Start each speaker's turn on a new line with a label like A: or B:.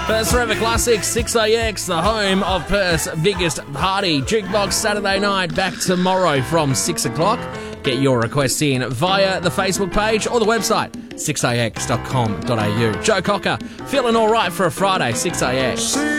A: Perth's Forever Classics, 6AX, the home of Perth's biggest party. Jukebox Saturday night, back tomorrow from 6 o'clock. Get your requests in via the Facebook page or the website, 6ax.com.au. Joe Cocker, feeling all right for a Friday, 6AX.